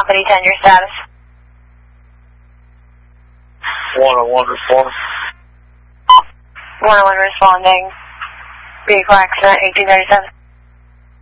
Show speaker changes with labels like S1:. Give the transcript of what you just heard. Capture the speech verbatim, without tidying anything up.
S1: Albany ten, your status?
S2: one oh one responding.
S1: one oh one responding. Vehicle accident, eighteen thirty-seven.